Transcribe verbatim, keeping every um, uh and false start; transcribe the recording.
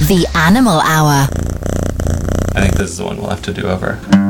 The Animal Hour. I think this is the one we'll have to do over.